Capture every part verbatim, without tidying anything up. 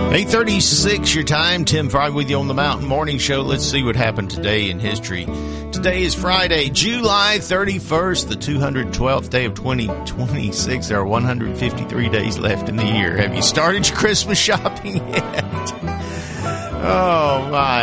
eight thirty-six your time. Tim Fry with you on the Mountain Morning Show. Let's see what happened today in history. Today is Friday, July thirty-first, the two hundred twelfth day of twenty twenty-six. There are one hundred fifty-three days left in the year. Have you started your Christmas shopping yet? Oh, my.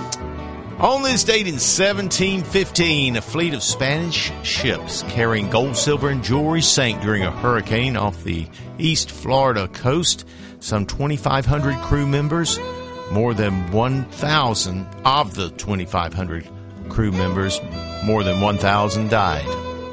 On this date in seventeen fifteen, a fleet of Spanish ships carrying gold, silver, and jewelry sank during a hurricane off the East Florida coast. Some twenty-five hundred crew members, more than one thousand of the twenty-five hundred crew members, more than one thousand died.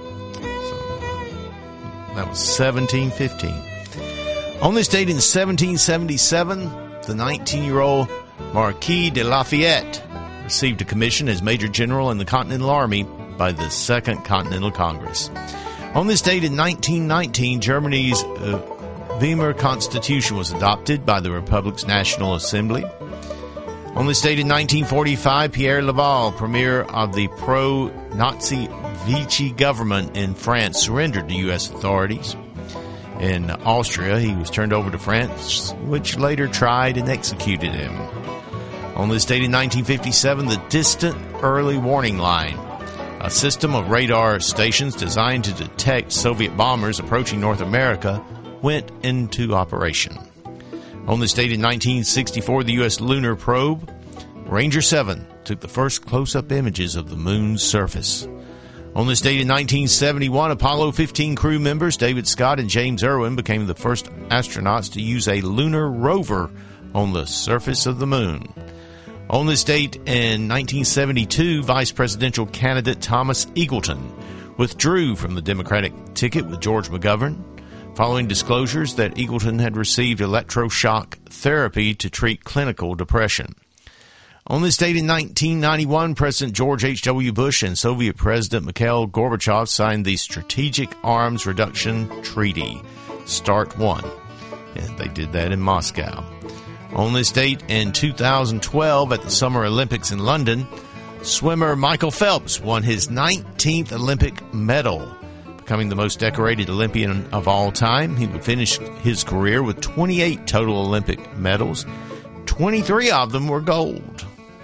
So that was seventeen fifteen. On this date in seventeen seventy-seven, the nineteen-year-old Marquis de Lafayette received a commission as Major General in the Continental Army by the Second Continental Congress. On this date in nineteen nineteen, Germany's uh, Weimar Constitution was adopted by the Republic's National Assembly. On this date in nineteen forty-five, Pierre Laval, premier of the pro-Nazi Vichy government in France, surrendered to U S authorities. In Austria, he was turned over to France, which later tried and executed him. On this date in nineteen fifty-seven, the Distant Early Warning Line, a system of radar stations designed to detect Soviet bombers approaching North America, went into operation. On this date in nineteen sixty-four, the U S lunar probe Ranger seven took the first close-up images of the moon's surface. On this date in nineteen seventy-one, Apollo fifteen crew members David Scott and James Irwin became the first astronauts to use a lunar rover on the surface of the moon. On this date in nineteen seventy-two, vice presidential candidate Thomas Eagleton withdrew from the Democratic ticket with George McGovern, following disclosures that Eagleton had received electroshock therapy to treat clinical depression. On this date in nineteen ninety-one, President George H W. Bush and Soviet President Mikhail Gorbachev signed the Strategic Arms Reduction Treaty, START one. And they did that in Moscow. On this date in two thousand twelve, at the Summer Olympics in London, swimmer Michael Phelps won his nineteenth Olympic medal, becoming the most decorated Olympian of all time. He would finish his career with twenty-eight total Olympic medals. twenty-three of them were gold.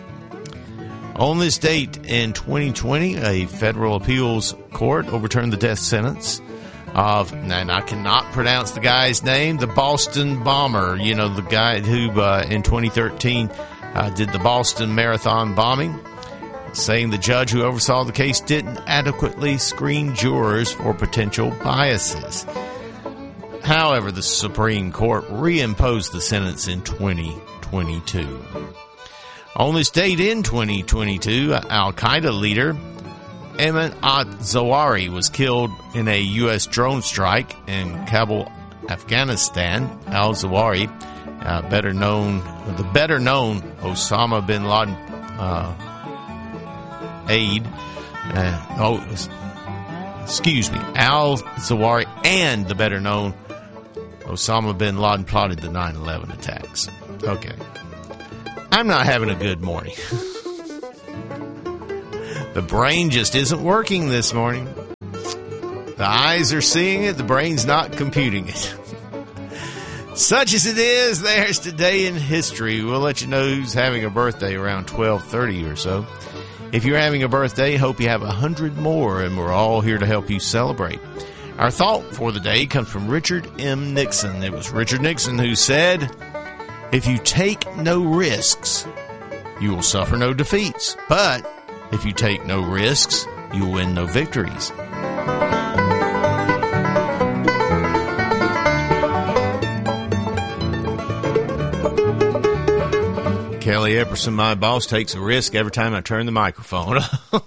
On this date in twenty twenty, a federal appeals court overturned the death sentence of, and I cannot pronounce the guy's name, the Boston bomber, you know, the guy who uh, in twenty thirteen uh, did the Boston Marathon bombing, saying the judge who oversaw the case didn't adequately screen jurors for potential biases. However, the Supreme Court reimposed the sentence in twenty twenty-two. On this date in twenty twenty-two, Al-Qaeda leader Ayman al-Zawahiri was killed in a U S drone strike in Kabul, Afghanistan. Al-Zawahiri, uh, better known, the better known Osama bin Laden uh, aide, uh, oh, excuse me, Al-Zawahiri and the better known Osama bin Laden plotted the nine eleven attacks. Okay. I'm not having a good morning. The brain just isn't working this morning. The eyes are seeing it, the brain's not computing it. Such as it is, there's today in history. We'll let you know who's having a birthday around twelve thirty or so. If you're having a birthday, hope you have a hundred more, and we're all here to help you celebrate. Our thought for the day comes from Richard M. Nixon. It was Richard Nixon who said, "If you take no risks, you will suffer no defeats. But if you take no risks, you will win no victories." Kelly Epperson, my boss, takes a risk every time I turn the microphone on.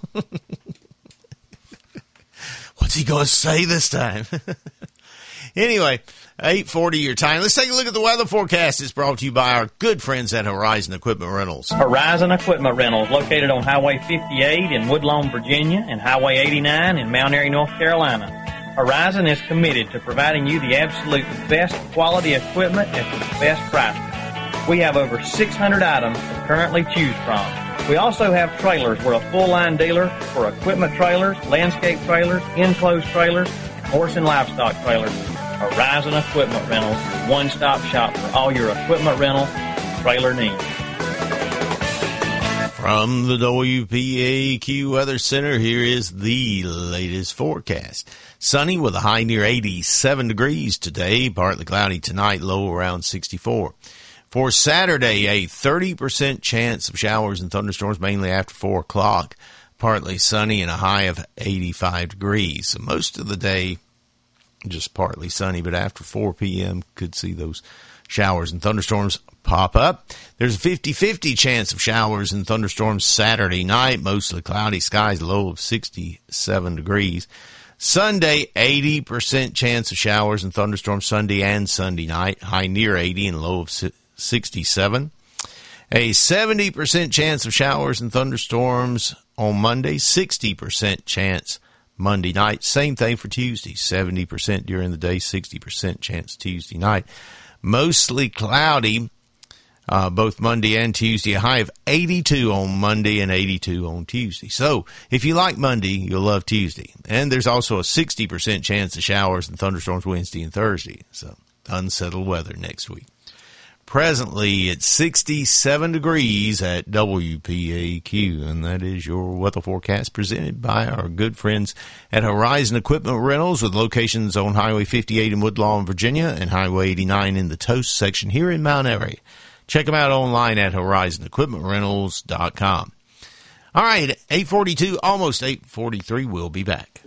What's he going to say this time? Anyway, eight forty your time. Let's take a look at the weather forecast. It's brought to you by our good friends at Horizon Equipment Rentals. Horizon Equipment Rentals, located on Highway fifty-eight in Woodlawn, Virginia, and Highway eighty-nine in Mount Airy, North Carolina. Horizon is committed to providing you the absolute best quality equipment at the best price. We have over six hundred items to currently choose from. We also have trailers. We're a full-line dealer for equipment trailers, landscape trailers, enclosed trailers, and horse and livestock trailers. Horizon Equipment Rentals, one-stop shop for all your equipment rental trailer needs. From the W P A Q Weather Center, here is the latest forecast. Sunny with a high near eighty-seven degrees today, partly cloudy tonight, low around sixty-four. For Saturday, a thirty percent chance of showers and thunderstorms, mainly after four o'clock. Partly sunny and a high of eighty-five degrees. So most of the day, just partly sunny, but after four p.m. could see those showers and thunderstorms pop up. There's a fifty-fifty chance of showers and thunderstorms Saturday night, mostly cloudy skies, low of sixty-seven degrees. Sunday, eighty percent chance of showers and thunderstorms Sunday and Sunday night, high near eighty and low of sixty-seven. A seventy percent chance of showers and thunderstorms on Monday, sixty percent chance Monday night. Same thing for Tuesday, seventy percent during the day, sixty percent chance Tuesday night. Mostly cloudy, uh, both Monday and Tuesday, a high of eighty-two on Monday and eighty-two on Tuesday. So if you like Monday, you'll love Tuesday. And there's also a sixty percent chance of showers and thunderstorms Wednesday and Thursday. So unsettled weather next week. Presently, it's sixty-seven degrees at W P A Q, and that is your weather forecast presented by our good friends at Horizon Equipment Rentals, with locations on Highway fifty-eight in Woodlawn, Virginia, and Highway eighty-nine in the Toast section here in Mount Airy. Check them out online at horizon equipment rentals dot com. All right, eight forty-two, almost eight forty-three, we'll be back.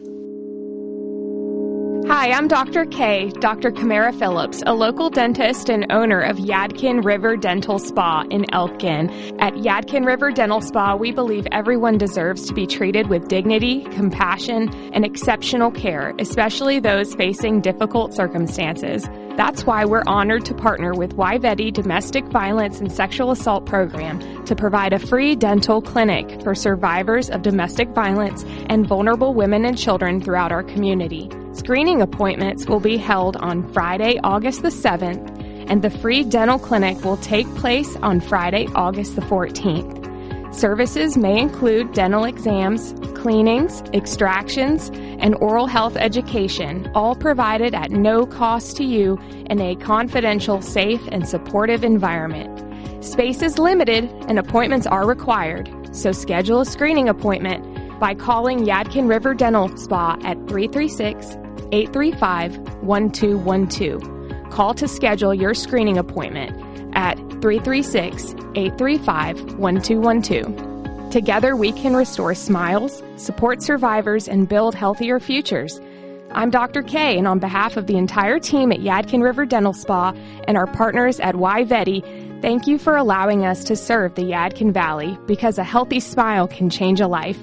Hi, I'm Doctor K, Doctor Camara Phillips, a local dentist and owner of Yadkin River Dental Spa in Elkin. At Yadkin River Dental Spa, we believe everyone deserves to be treated with dignity, compassion, and exceptional care, especially those facing difficult circumstances. That's why we're honored to partner with Wyvetti Domestic Violence and Sexual Assault Program to provide a free dental clinic for survivors of domestic violence and vulnerable women and children throughout our community. Screening appointments will be held on Friday, August the seventh, and the free dental clinic will take place on Friday, August the fourteenth. Services may include dental exams, cleanings, extractions, and oral health education, all provided at no cost to you in a confidential, safe, and supportive environment. Space is limited and appointments are required, so schedule a screening appointment by calling Yadkin River Dental Spa at three three six, eight three five, one two one two. Call to schedule your screening appointment at three three six, eight three five, one two one two. Together we can restore smiles, support survivors, and build healthier futures. I'm Doctor K, and on behalf of the entire team at Yadkin River Dental Spa and our partners at Wyvetti, thank you for allowing us to serve the Yadkin Valley, because a healthy smile can change a life.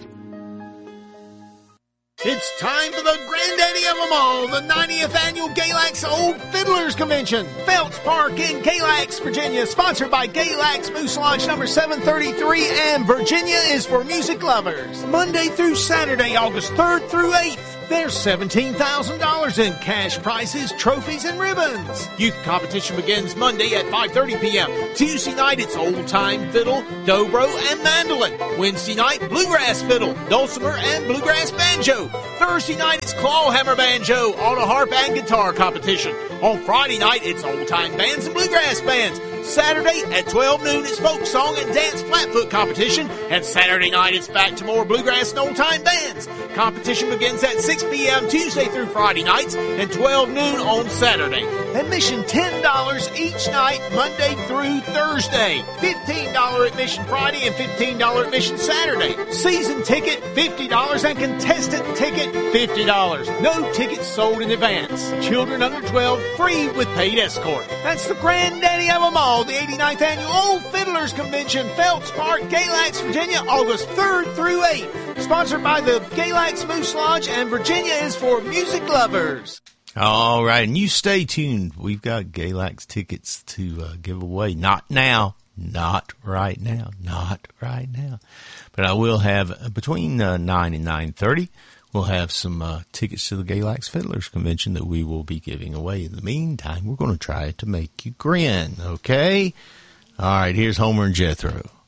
It's time for the granddaddy of them all, the ninetieth Annual Galax Old Fiddlers Convention. Phelps Park in Galax, Virginia, sponsored by Galax Moose Lodge number seven thirty-three, and Virginia is for music lovers. Monday through Saturday, August third through eighth. There's seventeen thousand dollars in cash prizes, trophies, and ribbons. Youth competition begins Monday at five thirty p.m. Tuesday night, it's old-time fiddle, dobro, and mandolin. Wednesday night, bluegrass fiddle, dulcimer, and bluegrass banjo. Thursday night, it's clawhammer banjo, auto harp, and guitar competition. On Friday night, it's old-time bands and bluegrass bands. Saturday at twelve noon, it's folk song and dance flatfoot competition. And Saturday night, it's back to more bluegrass and old-time bands. Competition begins at six p.m. Tuesday through Friday nights and twelve noon on Saturday. Admission ten dollars each night, Monday through Thursday. fifteen dollars admission Friday and fifteen dollars admission Saturday. Season ticket, fifty dollars, and contestant ticket, fifty dollars. No tickets sold in advance. Children under twelve, free with paid escort. That's the granddaddy of them all, the eighty-ninth Annual Old Fiddlers Convention, Phelps Park, Galax, Virginia, August third through eighth. Sponsored by the Galax Moose Lodge, and Virginia is for music lovers. All right, and you stay tuned. We've got Galax tickets to uh, give away. Not now. Not right now. Not right now. But I will have, uh, between uh, nine and nine thirty, we'll have some uh, tickets to the Galax Fiddlers Convention that we will be giving away. In the meantime, we're going to try to make you grin, okay? All right, here's Homer and Jethro.